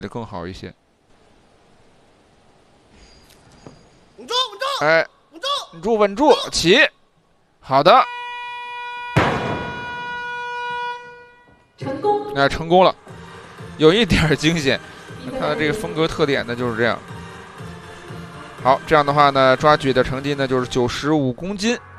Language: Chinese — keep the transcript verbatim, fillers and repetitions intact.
得更好一些。 稳住，稳住， 哎， 稳住， 稳住，稳住，起，好的， 成功， 哎，成功了，有一点惊险。他的这个风格特点呢就是这样。好，这样的话呢，抓举的成绩呢就是九十五公斤。